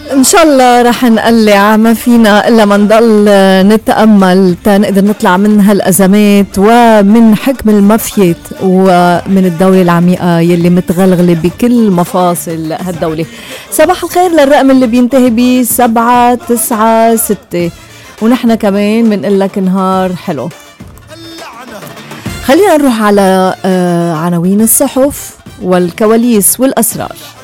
إن شاء الله رح نقلع، ما فينا إلا ما نضل نتأمل تنقدر نطلع من هالأزمات ومن حكم المافيات ومن الدولة العميقة يلي متغلغلة بكل مفاصل هالدولة. صباح الخير للرقم اللي بينتهي ب 796، ونحن كمان بنقول لك نهار حلو. خلينا نروح على عناوين الصحف والكواليس والأسرار.